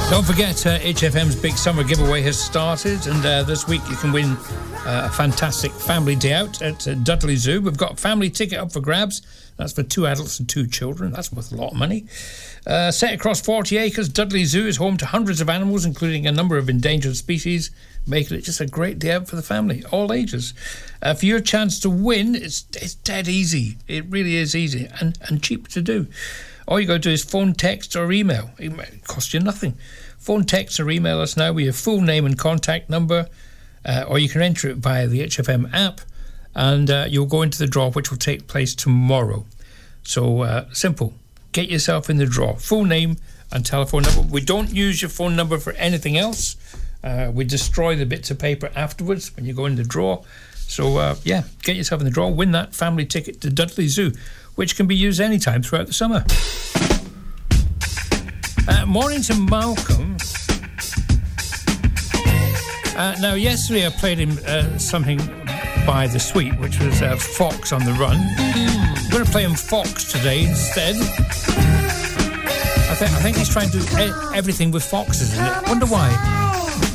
Don't forget, HFM's big summer giveaway has started, and this week you can win a fantastic family day out at Dudley Zoo. We've got a family ticket up for grabs. That's for 2 adults and 2 children. That's worth a lot of money. Set across 40 acres, Dudley Zoo is home to hundreds of animals, including a number of endangered species, making it just a great day out for the family, all ages. For your chance to win, it's dead easy. It really is easy and cheap to do. All you got to do is phone, text or email. It costs you nothing. Phone, text or email us now with your full name and contact number, or you can enter it via the HFM app, and you'll go into the draw, which will take place tomorrow. So simple. Get yourself in the draw. Full name and telephone number. We don't use your phone number for anything else. We destroy the bits of paper afterwards when you go in the draw. So, get yourself in the draw. Win that family ticket to Dudley Zoo, which can be used anytime throughout the summer. Morning to Malcolm. Now, yesterday I played him something by The Sweet, which was Fox on the Run. I'm going to play him Fox today instead. I think he's trying to do everything with foxes in it. Wonder why.